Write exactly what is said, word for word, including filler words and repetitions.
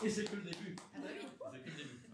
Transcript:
Et c'est que le début. Ah bah oui. C'est que le début.